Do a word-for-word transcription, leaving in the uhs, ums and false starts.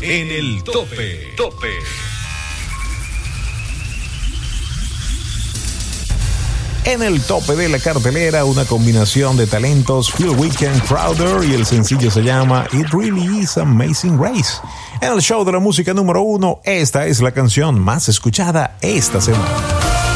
en el tope. Tope. En el tope de la cartelera, una combinación de talentos, Phil Weekend, Crowder, y el sencillo se llama It Really Is Amazing Grace. En el show de la música número uno, esta es la canción más escuchada esta semana.